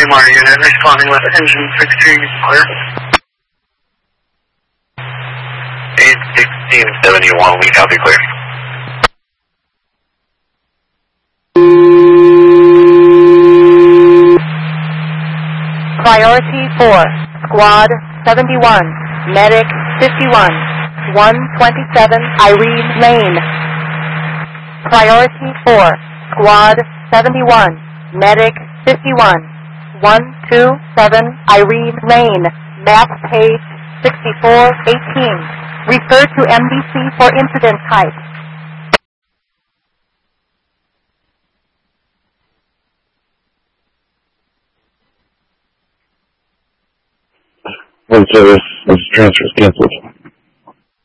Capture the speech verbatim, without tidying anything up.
A M R unit responding with engine sixteen clear. eight sixteen seventy-one, we copy clear. Priority four, Squad seventy-one, Medic fifty-one, one twenty-seven Irene Lane. Priority four, Squad seventy-one, Medic fifty-one, one twenty-seven Irene Lane, map page sixty-four eighteen. Refer to M D C for incident type. One service, this transfer is canceled.